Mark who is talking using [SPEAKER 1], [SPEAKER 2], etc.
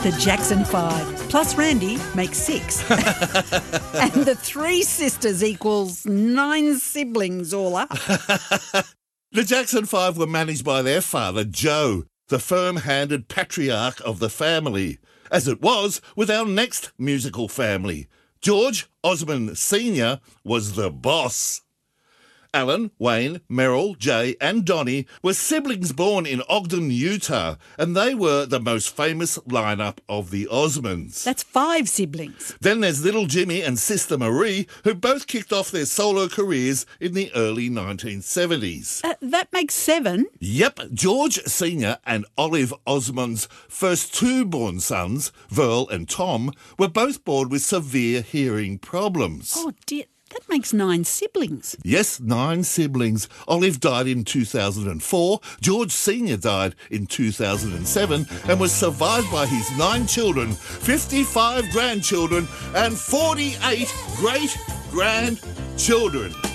[SPEAKER 1] The Jackson 5 plus Randy makes 6. And the 3 sisters equals 9 siblings all up.
[SPEAKER 2] The Jackson 5 were managed by their father, Joe, the firm-handed patriarch of the family, as it was with our next musical family. George Osmond Sr. was the boss. Alan, Wayne, Merrill, Jay and Donnie were siblings born in Ogden, Utah, and they were the most famous lineup of the Osmonds.
[SPEAKER 1] That's 5 siblings.
[SPEAKER 2] Then there's little Jimmy and sister Marie, who both kicked off their solo careers in the early 1970s.
[SPEAKER 1] That makes 7.
[SPEAKER 2] Yep, George Sr. and Olive Osmond's first 2 born sons, Verl and Tom, were both born with severe hearing problems.
[SPEAKER 1] Oh dear, that makes 9 siblings.
[SPEAKER 2] Yes, 9 siblings. Olive died in 2004, George Sr. died in 2007 and was survived by his 9 children, 55 grandchildren and 48 great-grandchildren.